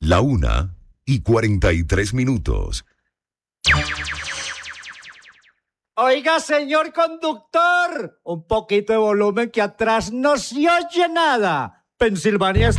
1:43. Oiga, señor conductor, un poquito de volumen que atrás no se oye nada. Pensilvania